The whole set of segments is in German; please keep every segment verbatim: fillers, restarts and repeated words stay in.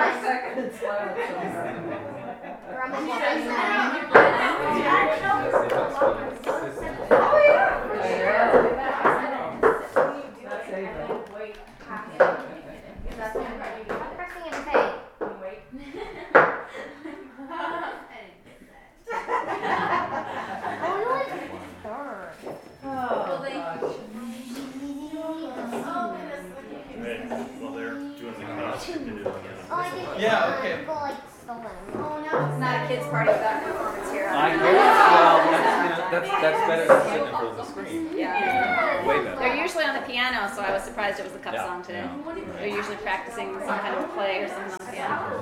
Yeah, okay. Oh no, it's not a kids' party without performance here. I guess, well, that's, you know, that's, that's better than sitting in front of the screen. Yeah. Way better. They're usually on the piano, so I was surprised it was a cup Yeah, song today. yeah. They're usually practicing some kind of play or something on the piano.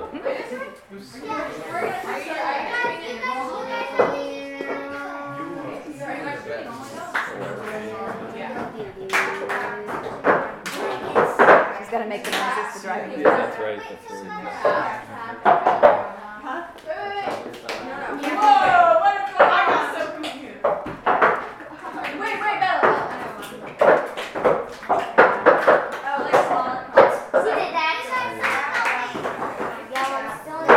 She's got to make the noises to drive me. Yeah, that's right. That's right. Whoa! What is going on? I got so confused. Wait, wait, Bella. Oh, like smaller. See the dark side? Yeah, I'm still in the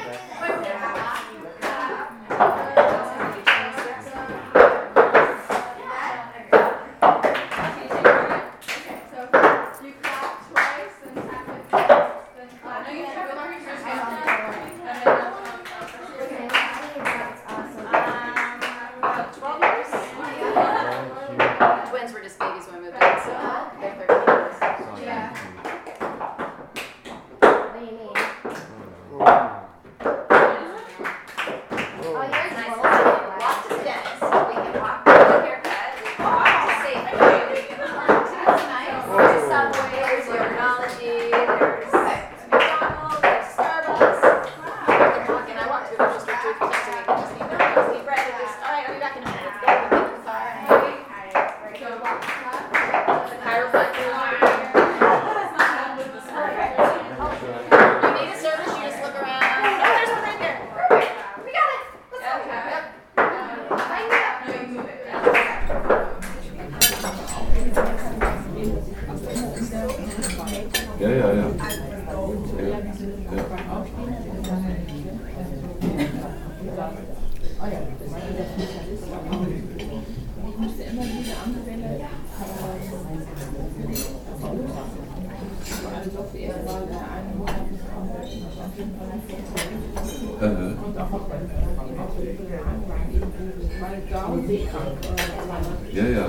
Twins were just babies when we moved in, so they're thirteen years. Yeah. What do you mean? Oh, yours is Nice. little. Walk to the dentist. We can walk to the haircut. We can walk to safety. That's nice. There's Subway, there's Urology, there's McDonald's, there's Starbucks. We can walk in. I walk to the grocery store three times a week. I just need bread. I just need bread. I just, all right, I'll be back in a minute. Let's go. We get in the car. The chiropractor. You need a service, you just look around. Oh, there's one right there. Perfect. We got it. Let's go. Yep. Ja, ja, ja. Ja, ja. Äh, Ja, ja.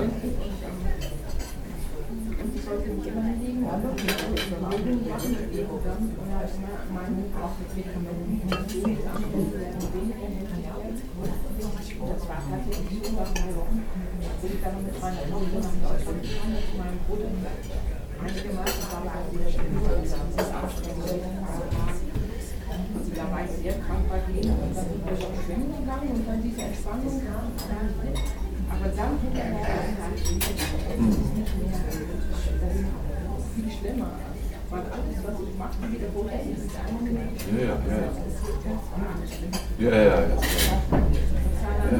Das war tatsächlich so nach drei Wochen, wo ich dann mit meiner Tochter nach Deutschland gefahren bin, zu meinem Bruder einige Mal, das war also wieder schlimm, das ist anstrengend. Also da war ich sehr krank bei denen und dann sind wir schon schwimmen gegangen und dann diese Entspannung kam. Aber dann hinterher das ist nicht mehr, das ist viel schlimmer. Weil alles, was ich mache, wiederhole ich, ist angenehm. Ja, ja, ja. Ja, ja, ja. Ja.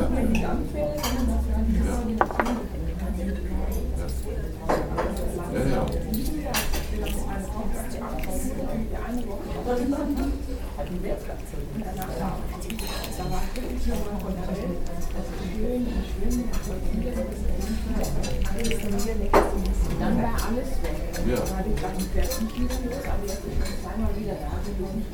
Ja, ja. Dann war alles weg. Ja. Da war die ganzen Pferden viel los, aber jetzt ist schon zweimal wieder da gewesen.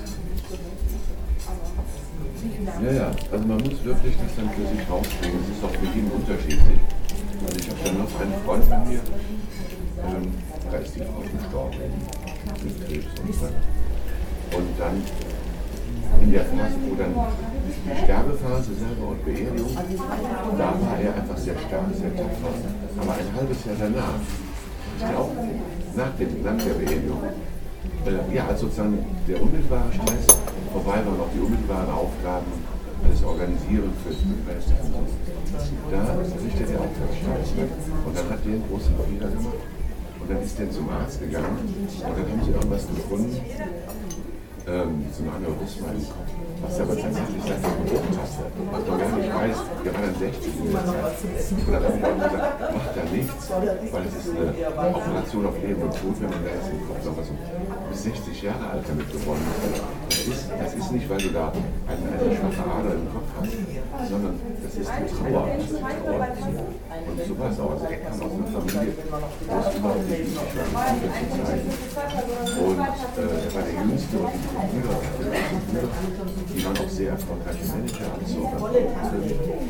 Ja, ja, also man muss wirklich das dann für sich rauskriegen. Es ist auch für jeden unterschiedlich. Also ich habe dann noch einen Freund von mir, ähm, da ist die Frau gestorben mit Krebs und so. Und dann in der Phase, wo dann die Sterbephase selber und Beerdigung, da war er einfach sehr stark, sehr tapfer. Aber ein halbes Jahr danach, ich glaube, nach, dem, nach der Beerdigung, äh, ja, als sozusagen der unmittelbare Stress vorbei war, noch die unmittelbaren Aufgaben, alles organisieren für den Rest. Da richtet er auch das Stress. Und dann hat der einen großen Fehler gemacht. Und dann ist der zum Arzt gegangen und dann haben sie irgendwas gefunden, ähm, so ein Aneurysma im Kopf, was aber tatsächlich seit der Geburt hatte. Was man gar nicht weiß, wir waren dann sechzig in der Zeit. Und dann haben wir gesagt, macht da nichts, weil es ist eine Operation auf Leben und Tod, wenn man da jetzt im Kopf noch was so bis sechzig Jahre alt damit gewonnen hat. Das ist, das ist nicht, weil du da eine, eine schwache Ader im Kopf hast, sondern das ist die Trauer. Das ist die Trauer. Und so war es auch. Also er kam aus einer Familie, wo es überhaupt nicht wichtig war, mit Liebe zu zeigen. Und äh, er war der Jüngste und die Brüder, die waren auch sehr erfolgreiche Manager und so. Und er ist auch ein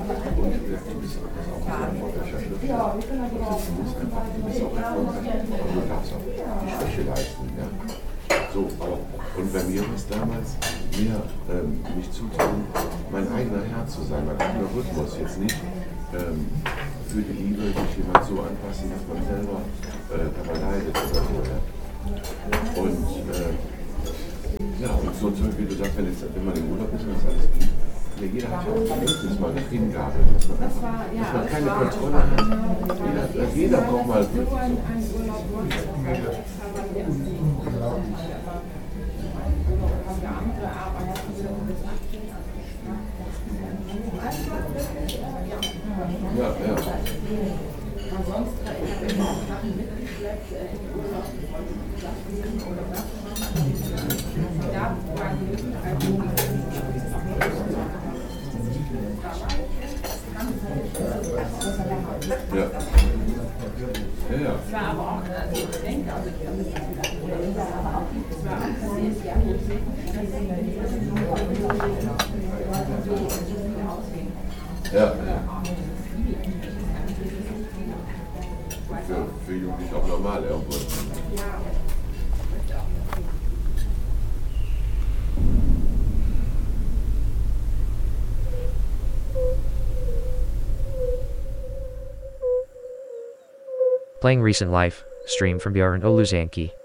sehr erfolgreicher Schriftsteller. Und du musst einfach, du bist auch erfolgreich, aber du darfst auch die Schwäche leisten. Ja? So, aber, und bei mir war es damals mehr ähm, mich zutrauen, mein eigener Herr zu sein, mein eigener Rhythmus, jetzt nicht ähm, für die Liebe sich jemand so anpassen, dass man selber äh, dabei leidet oder so. Und äh, ja, und so zum Beispiel, wie du sagst, wenn, jetzt, wenn man im Urlaub ist, ist alles gut. Ja, jeder hat ja auch Bedürfnis mal nach Hingabe, dass man, einfach, dass man keine Kontrolle hat. Jeder, jeder braucht mal so. Ja, ja. Ansonsten wenn man Sachen mitgeschleppt in Urlaub, oder das da war Ja. Ja, ja. Es war aber auch, also ich denke, also ich habe es aber auch, es war auch passiert, ja, wo es Ja, ja. Für, für Jugendliche auch normal irgendwo. Playing Recent Life, stream from Bjorn Oluzanki.